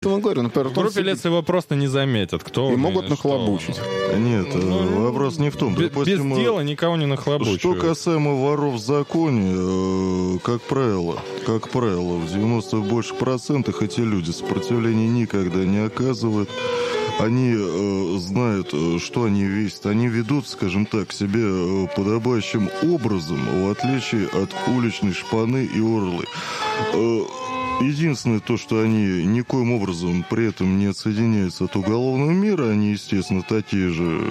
Говорю, например, в группе лиц его просто не заметят, кто он. И могут нахлобучить. Нет, вопрос не в том. Без дела никого не нахлобучивают. Что касаемо воров в законе, как правило, в 90 больше процентах эти люди сопротивления никогда не оказывают. Они знают, что они весят. Они ведут, скажем так, себя подобающим образом, в отличие от уличной шпаны и орлы. Единственное то, что они никоим образом при этом не отсоединяются от уголовного мира, они, естественно, такие же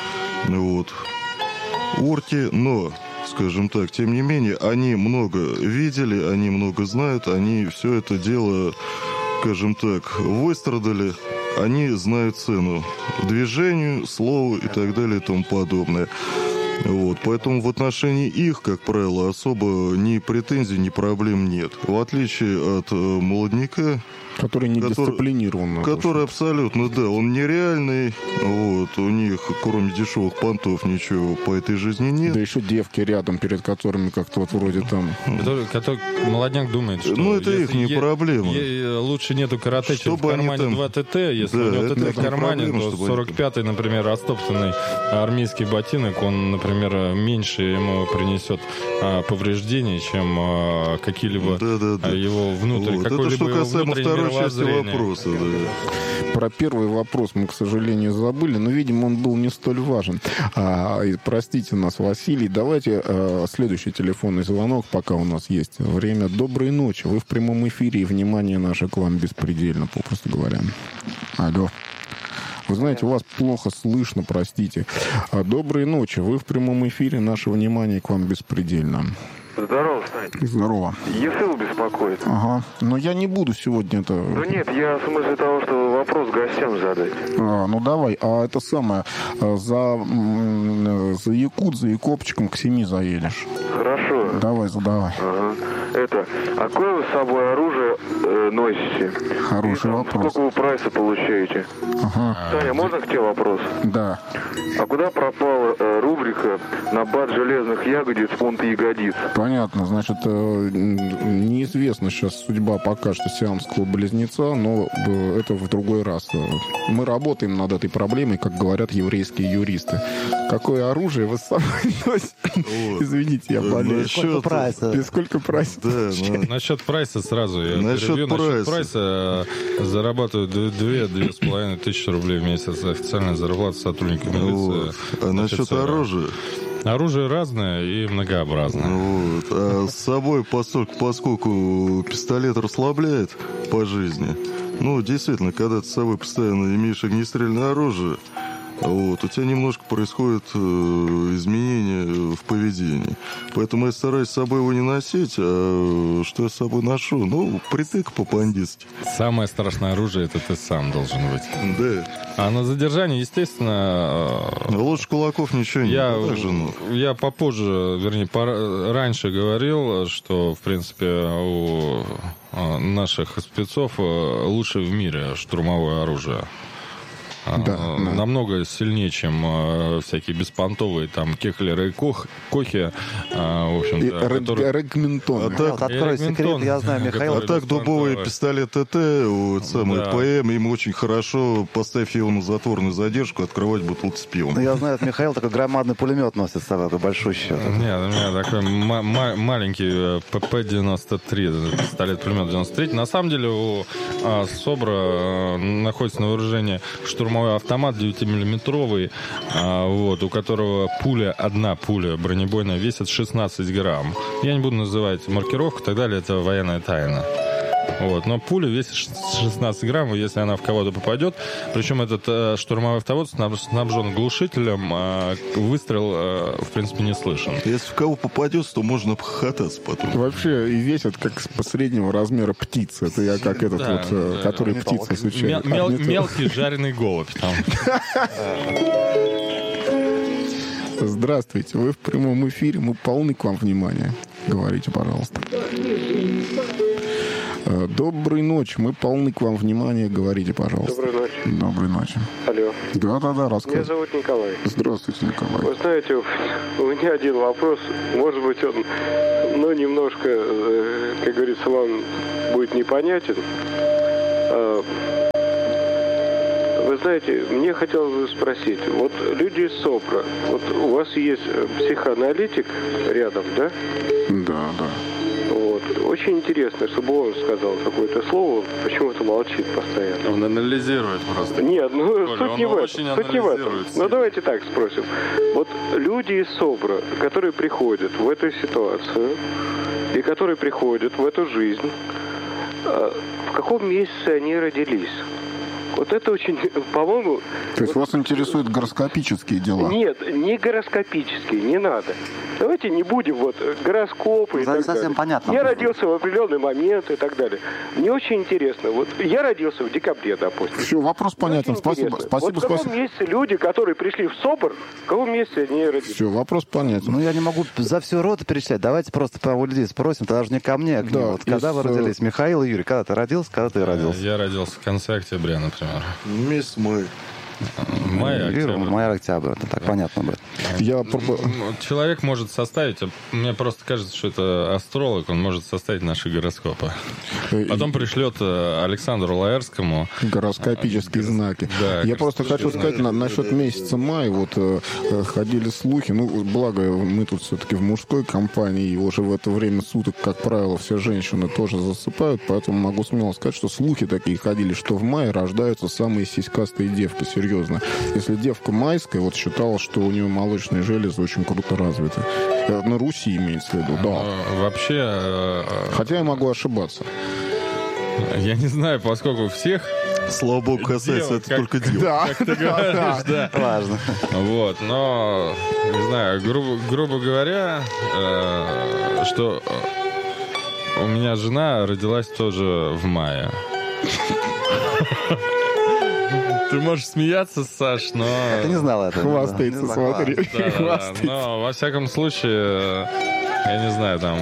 орки, но, скажем так, тем не менее, они много видели, они много знают, они все это дело, скажем так, выстрадали, они знают цену движению, слову и так далее и тому подобное. Поэтому в отношении их, как правило, особо ни претензий, ни проблем нет. В отличие от молодняка, который не дисциплинирован. Который абсолютно, да, он нереальный. У них, кроме дешевых понтов, ничего по этой жизни нет. Да еще девки рядом, перед которыми как-то вроде там... Который молодняк думает, что... это их не проблема. Лучше нету карате, чем в кармане 2 ТТ. Если у него ТТ в кармане, то 45-й, например, растоптанный армейский ботинок, он, например, меньше ему принесет повреждений, чем какие-либо его внутренние... Это что касаемо второй части вопроса. Про первый вопрос мы, к сожалению, забыли, но, видимо, он был не столь важен. Простите нас, Василий. Давайте следующий телефонный звонок, пока у нас есть время. Доброй ночи. Вы в прямом эфире, и внимание наше к вам беспредельно, попросту говоря. Алло. Вы знаете, вас плохо слышно, простите. Доброй ночи. Вы в прямом эфире, наше внимание к вам беспредельно. Здорово, Стань. Здорово. ЕСЛ беспокоит. Ага. Но я не буду сегодня это... Да нет, я в смысле того, что вопрос гостям задать. Давай. Это самое. За Якопчиком к 7 заедешь. Хорошо. Давай, задавай. Ага. Какое вы с собой оружие носите? Хороший вопрос. Сколько вы прайса получаете? Ага. Таня, можно к тебе вопрос? Да. А куда пропала рубрика «Набат железных ягодиц, фунт ягодиц»? Понятно. Значит, неизвестна сейчас судьба пока что сиамского близнеца, но это в другой раз. Мы работаем над этой проблемой, как говорят еврейские юристы. Какое оружие вы с собой носите? Извините, я болею. Сколько прайса? Сколько прайса? Да, Насчет прайса сразу. Насчет прайса зарабатывают 2-2,5 тысячи рублей в месяц. Официальная зарплата сотрудника милиции. А насчет оружия? Оружие разное и многообразное. А с собой, поскольку пистолет расслабляет по жизни, действительно, когда ты с собой постоянно имеешь огнестрельное оружие, у тебя немножко происходит изменения в поведении. Поэтому я стараюсь с собой его не носить, а что я с собой ношу? Притык по-бандитски. Самое страшное оружие — это ты сам должен быть. Да. А на задержании, естественно... Лучше кулаков ничего нет. Я попозже, раньше говорил, что, в принципе, у наших спецов лучше в мире штурмовое оружие. Намного сильнее, чем всякие беспонтовые там Кехлеры и Кохи, в общем-то, Регментон. Открой секрет, я знаю, Михаил. А так дубовый пистолет ТТ, ПМ, им очень хорошо, поставь его на затворную задержку, открывать бутылку с пивом. Я знаю, Михаил такой громадный пулемет носит с собой, большущий. Нет, у меня такой маленький ПП-93, пистолет-пулемет 93. На самом деле у СОБРа находится на вооружении штурмовой автомат 9-миллиметровый, у которого одна пуля бронебойная весит 16 грамм. Я не буду называть маркировку, и так далее, это военная тайна. Но пуля весит 16 грамм, и если она в кого-то попадет, причем этот штурмовой автомат снабжен глушителем, выстрел, в принципе, не слышен. Если в кого попадется, то можно похохотаться потом. Вообще и весят как среднего размера птица. Это я как который птица изучает. Мелкий жареный голубь. Здравствуйте, вы в прямом эфире, мы полны к вам внимания. Говорите, пожалуйста. Доброй ночи, мы полны к вам внимания, говорите, пожалуйста. Доброй ночи. Доброй ночи. Алло. Да, рассказывай. Меня зовут Николай. Здравствуйте, Николай. Вы знаете, у меня один вопрос, может быть, он, немножко, как говорится, вам будет непонятен. Вы знаете, мне хотелось бы спросить, вот люди из СОБРа, вот у вас есть психоаналитик рядом, да? Да. Вот. Очень интересно, чтобы он сказал какое-то слово, почему-то молчит постоянно. Он анализирует просто. Нет, Коля, суть не в этом. Суть не в этом. Ну, давайте так спросим. Вот люди из СОБРа, которые приходят в эту ситуацию и которые приходят в эту жизнь, в каком месяце они родились? Вот это очень, по-моему... То есть вас интересуют гороскопические дела? Нет, не гороскопические, не надо. Давайте не будем гороскопы и так совсем далее. понятно. Я родился в определенный момент и так далее. Мне очень интересно. Вот я родился в декабре, допустим. Все, вопрос понятен. Спасибо. Вот в каком месяце люди, которые пришли в СОБР, в каком месяце они родились? Все, вопрос понятен. Ну, я не могу за всю роту перечислять. Давайте просто у людей спросим, тогда же не ко мне, а к ним. Вот когда вы родились? Михаил и Юрий, когда ты родился, когда ты родился? Я родился в конце октября, например. Месяц май. Май-октябрь. Это так понятно будет. Человек может составить, мне просто кажется, что это астролог, он может составить наши гороскопы. Потом пришлет Александру Лаэрскому гороскопические знаки. Да, я просто хочу сказать насчет месяца мая. Вот ходили слухи, благо мы тут все-таки в мужской компании, и уже в это время суток, как правило, все женщины тоже засыпают, поэтому могу смело сказать, что слухи такие ходили, что в мае рождаются самые сиськастые девки, серьезно. Если девка майская, вот считала, что у нее молочные железы очень круто развиты. На Руси имеется в виду, да. Вообще... Хотя я могу ошибаться. Я не знаю, поскольку всех... Слава богу, касается это только девок. Да, как ты говоришь, да. Важно. Вот, но, не знаю, грубо говоря, что у меня жена родилась тоже в мае. Ты можешь смеяться, Саш, но... Ты не знал этого. Хвастается, смотри. Да, но, во всяком случае, я не знаю, там...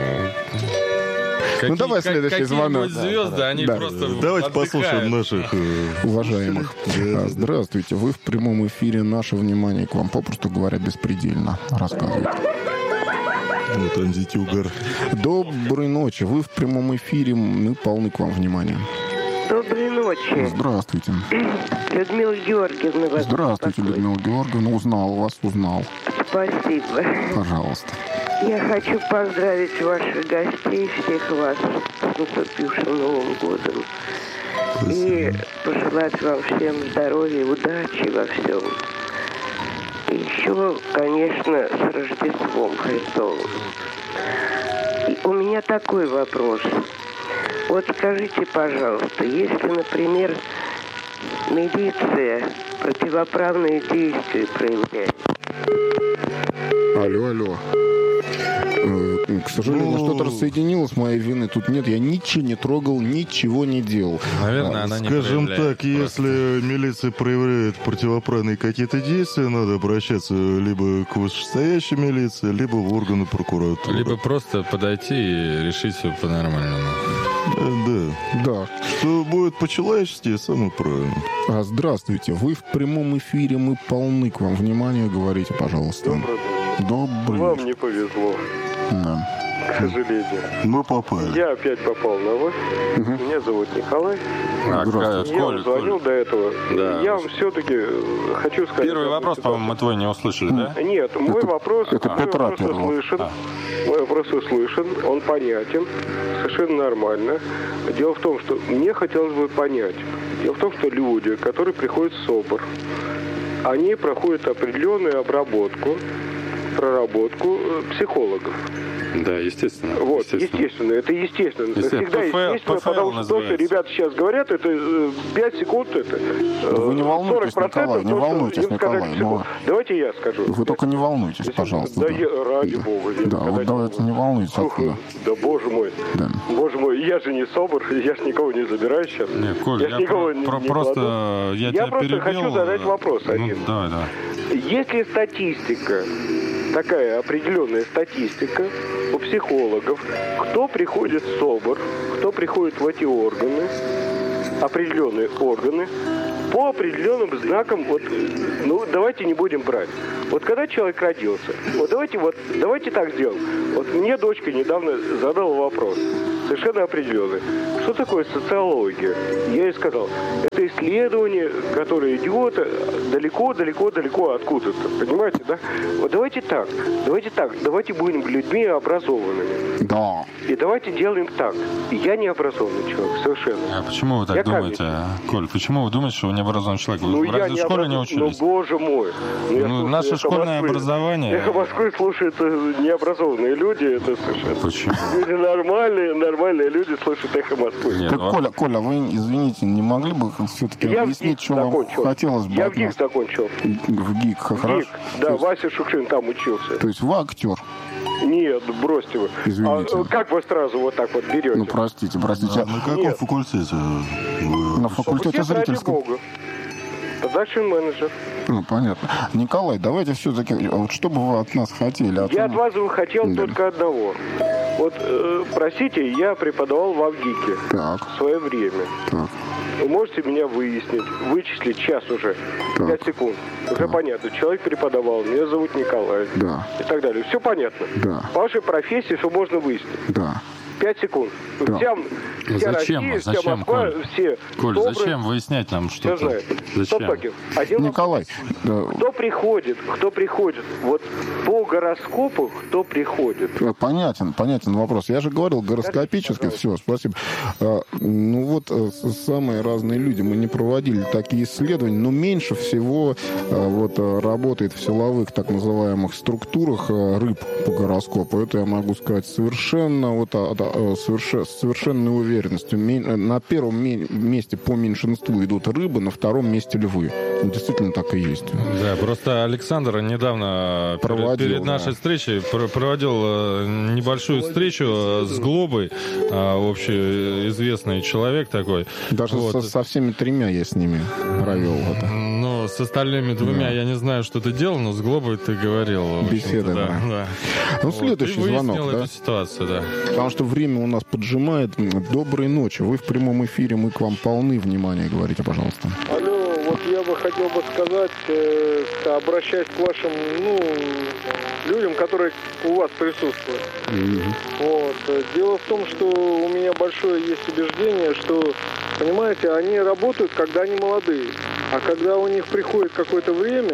Давай следующий звонок. Звезды, они просто Давайте послушаем наших уважаемых. Здравствуйте, вы в прямом эфире. Наше внимание к вам, попросту говоря, беспредельно. Рассказывайте. Вот антитюгар. Доброй ночи. Вы в прямом эфире. Мы полны к вам внимания. Доброй ночи. Здравствуйте. Людмила Георгиевна вас Здравствуйте, Людмила Георгиевна. Узнал вас. Спасибо. Пожалуйста. Я хочу поздравить ваших гостей, всех вас с наступившим Новым годом. Спасибо. И пожелать вам всем здоровья, удачи во всем. И еще, конечно, с Рождеством Христовым. И у меня такой вопрос. Вот скажите, пожалуйста, если, например, милиция противоправные действия проявляет. Алло. К сожалению, что-то рассоединилось, моей вины тут нет. Я ничего не трогал, ничего не делал. Наверное, она не Скажем проявляет. так, если милиция проявляет противоправные какие-то действия, надо обращаться либо к вышестоящей милиции, либо в органы прокуратуры. Либо просто подойти и решить все по-нормальному. Да. Что будет по-человечески, самое правильное. Здравствуйте, вы в прямом эфире, мы полны к вам внимания, говорите, пожалуйста. Добрый. Вам не повезло. Да. К сожалению. Мы попали. Я опять попал на вас. Меня зовут Николай. Я вам звонил до этого. Да. Я вам все-таки хочу сказать... Первый вопрос, по-моему, мы твой не услышали, да? Нет, мой вопрос услышан. Мой вопрос услышан, он понятен, совершенно нормально. Дело в том, что мне хотелось бы понять. Дело в том, что люди, которые приходят в СОБР, они проходят определенную проработку психологов. Да, естественно. Вот, естественно. Это естественно. Всегда естественно, потому что то, что ребята сейчас говорят, это 5 секунд, это вы не волнуйтесь, 40%, Николай, не волнуйтесь, Николай. Давайте я скажу. Вы только не волнуйтесь, пожалуйста. Да, ради бога. Да, вот давайте не волнуйтесь. Да, боже мой. Да. Боже мой, я же не СОБР, я же никого не забираю сейчас. Нет, Коль, я просто хочу задать вопрос один. Давай. Есть ли статистика, такая определенная статистика у психологов, кто приходит в СОБР, кто приходит в эти органы, определенные органы, по определенным знакам, давайте не будем брать. Вот когда человек родился, давайте так сделаем. Вот мне дочка недавно задала вопрос. совершенно определенные. Что такое социология? Я ей сказал, это исследование, которое идет далеко откуда-то. Понимаете, да? Вот давайте давайте будем людьми образованными. Да. И давайте делаем так. Я не образованный человек, совершенно. А почему вы так думаете, Коль? Почему вы думаете, что вы не образованный человек? Вы разве в школе не учились? Ну, боже мой. Наше школьное образование... Эхо Москвы слушают необразованные люди, это совершенно... Почему? Люди нормальные люди слушают Эхо Москвы. Нет, так, Коля, вы, извините, не могли бы все-таки объяснить, что вам хотелось бы? Я в ГИК закончил. В ГИК, хорошо. Да, Вася Шукшин там учился. То есть вы актер? Нет, бросьте вы. Извините. Как вы сразу вот так вот берете? Ну, простите. На каком факультете? На факультете зрительского. Продакшн-менеджер. Ну, понятно. Николай, давайте все-таки, вот что бы вы от нас хотели? Я от вас хотел только одного. Вот, простите, я преподавал в АВГИКе в свое время. Так. Вы можете меня вычислить сейчас уже, 5 секунд. Уже понятно, человек преподавал, меня зовут Николай. Да. И так далее. Все понятно. Да. По вашей профессии, что можно выяснить. Да. 5 секунд. Да. Вся Россия, вся Москва, Коль? все Коль, добрые, зачем выяснять нам что-то? все знают. Зачем? Николай. Кто приходит? Вот по гороскопу кто приходит? Понятен вопрос. Я же говорил гороскопически. Все, спасибо. Ну вот, самые разные люди. Мы не проводили такие исследования, но меньше всего вот работает в силовых так называемых структурах рыб по гороскопу. Это я могу сказать совершенно с совершенной уверенностью. На первом месте по меньшинству идут рыбы, на втором месте львы. Действительно так и есть. Да, просто Александр недавно перед нашей встречей проводил небольшую встречу с Глобой, общеизвестный человек такой. Даже со всеми тремя я с ними провел это. Ну, с остальными двумя я не знаю, что ты делал, но с Глобой ты говорил. Беседа, да. Ну, следующий звонок, да? Эту ситуацию, да. Потому что время у нас поджимает. Доброй ночи. Вы в прямом эфире, мы к вам полны внимания. Говорите, пожалуйста. Алло, вот я бы хотел бы сказать, обращаясь к вашим, людям, которые у вас присутствуют. Вот. Дело в том, что у меня большое есть убеждение, что, понимаете, они работают, когда они молодые. А когда у них приходит какое-то время,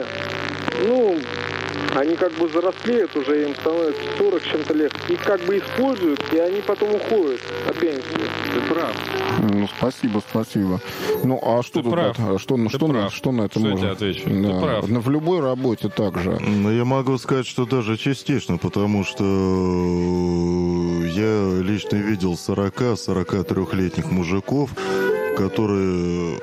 они как бы взрослеют уже, им становится 40 с чем-то лет, их как бы используют, и они потом уходят на пенсию. Ты прав. Ну, спасибо. Ну, а что тут? Что на это можно? Я отвечу. Да. Ты прав. В любой работе так же. Но я могу сказать, что даже частично, потому что я лично видел 40-43-летних мужиков, которые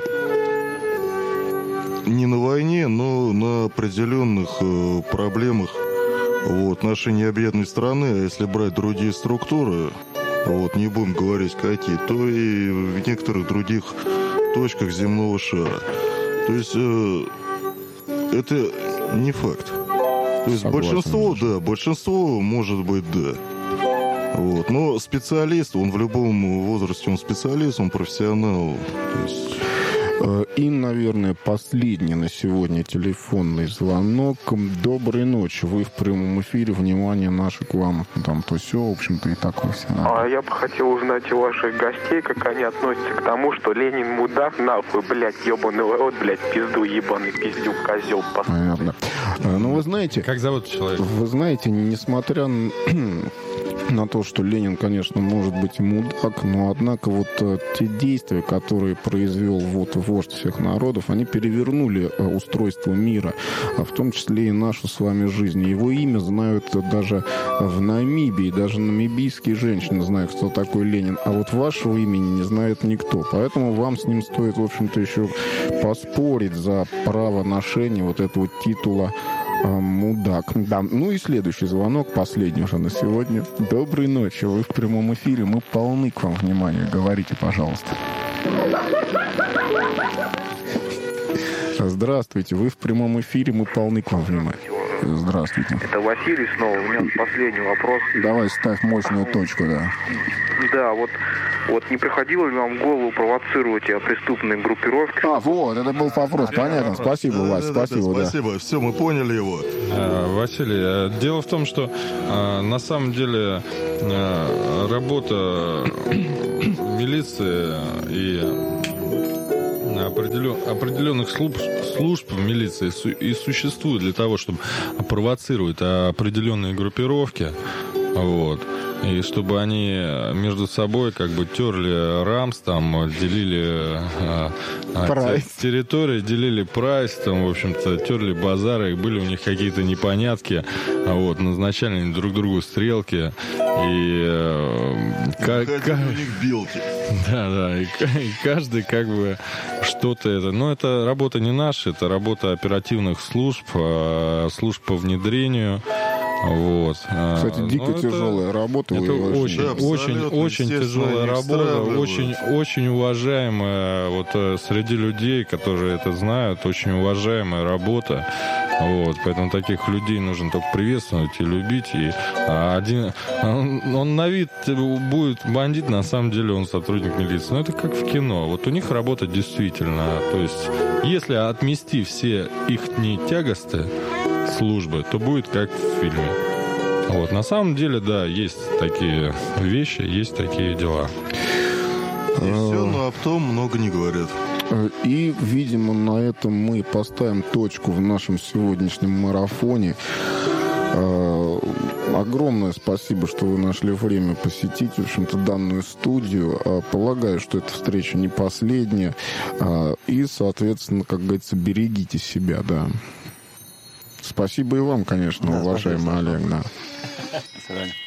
не на войне, но на определенных проблемах нашей необъятной страны, а если брать другие структуры, не будем говорить какие, то и в некоторых других точках земного шара. То есть это не факт. То есть большинство может быть да. Но специалист, он в любом возрасте, он специалист, он профессионал. То есть... И, наверное, последний на сегодня телефонный звонок. Доброй ночи. Вы в прямом эфире. Внимание наше к вам. Там то все, в общем-то, и такое все. Я бы хотел узнать у ваших гостей, как они относятся к тому, что Ленин мудак, нахуй, блядь, ебаный рот, блядь, пизду, ебаный пиздюк, козел. Понятно. Ну, вы знаете... Как зовут человека? Вы знаете, несмотря на то, что Ленин, конечно, может быть и мудак, но, однако, те действия, которые произвел вождь всех народов, они перевернули устройство мира, в том числе и нашу с вами жизнь. Его имя знают даже в Намибии, даже намибийские женщины знают, кто такой Ленин, а вот вашего имени не знает никто. Поэтому вам с ним стоит, в общем-то, еще поспорить за право ношения этого титула мудак. Да. Ну и следующий звонок, последний уже на сегодня. Доброй ночи, вы в прямом эфире, мы полны к вам внимания. Говорите, пожалуйста. Здравствуйте, вы в прямом эфире, мы полны к вам внимания. Здравствуйте. Это Василий снова. У меня последний вопрос. Давай, ставь мощную точку, да. Да, вот не приходило ли вам в голову провоцировать преступные группировки? Вот, это был вопрос. Понятно. Спасибо, Вась, спасибо. Спасибо, все, мы поняли его. Василий, дело в том, что на самом деле работа милиции и определенных служб в милиции и существует для того, чтобы провоцировать определенные группировки, вот. И чтобы они между собой как бы терли рамс, там, делили территории, делили прайс, там, в общем-то, терли базары, и были у них какие-то непонятки, вот, назначали они друг другу стрелки, и у них белки. Да, и каждый как бы что-то это... Но это работа не наша, это работа оперативных служб по внедрению. Вот. Кстати, дико тяжелая работа. Это очень тяжелая работа, очень уважаемая вот среди людей, которые это знают, очень уважаемая работа. Вот, поэтому таких людей нужно только приветствовать и любить. И он на вид будет бандит, на самом деле он сотрудник милиции. Но это как в кино. Вот у них работа действительно. То есть, если отмести все их тягости службы, то будет как в фильме. Вот, на самом деле, да, есть такие вещи, есть такие дела. И все, но об том много не говорят. И, видимо, на этом мы поставим точку в нашем сегодняшнем марафоне. Огромное спасибо, что вы нашли время посетить, в общем-то, данную студию. Полагаю, что эта встреча не последняя. И, соответственно, как говорится, берегите себя, да. Спасибо и вам, конечно, уважаемый Олег. Да. До свидания.